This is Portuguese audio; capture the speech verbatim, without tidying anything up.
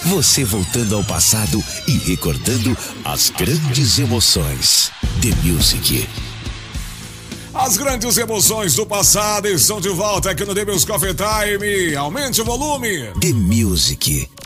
Você voltando ao passado e recordando as grandes emoções. The Music. As grandes emoções do passado estão de volta aqui no The Music Coffee Time. Aumente o volume. The Music.